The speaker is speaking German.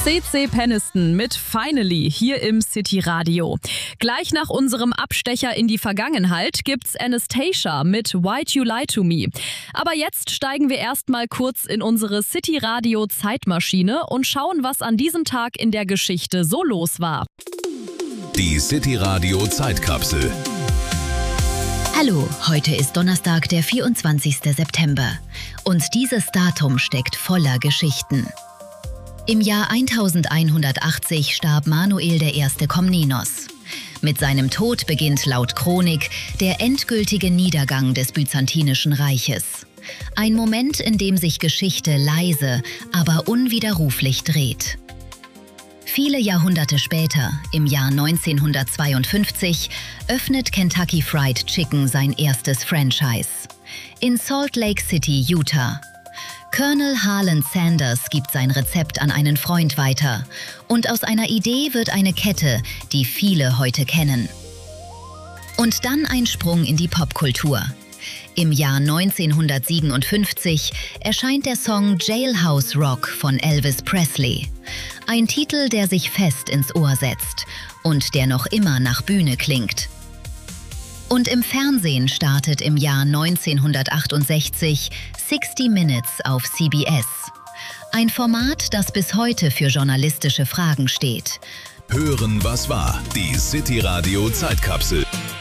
CeCe Peniston mit Finally hier im City Radio. Gleich nach unserem Abstecher in die Vergangenheit gibt's Anastacia mit Why'd You Lie to Me. Aber jetzt steigen wir erstmal kurz in unsere City Radio Zeitmaschine und schauen, was an diesem Tag in der Geschichte so los war. Die City Radio Zeitkapsel. Hallo, heute ist Donnerstag, der 24. September. Und dieses Datum steckt voller Geschichten. Im Jahr 1180 starb Manuel I. Komnenos. Mit seinem Tod beginnt laut Chronik der endgültige Niedergang des Byzantinischen Reiches. Ein Moment, in dem sich Geschichte leise, aber unwiderruflich dreht. Viele Jahrhunderte später, im Jahr 1952, öffnet Kentucky Fried Chicken sein erstes Franchise. In Salt Lake City, Utah. Colonel Harlan Sanders gibt sein Rezept an einen Freund weiter. Und aus einer Idee wird eine Kette, die viele heute kennen. Und dann ein Sprung in die Popkultur. Im Jahr 1957 erscheint der Song Jailhouse Rock von Elvis Presley. Ein Titel, der sich fest ins Ohr setzt und der noch immer nach Bühne klingt. Und im Fernsehen startet im Jahr 1968 60 Minutes auf CBS. Ein Format, das bis heute für journalistische Fragen steht. Hören, was war? Die City Radio Zeitkapsel.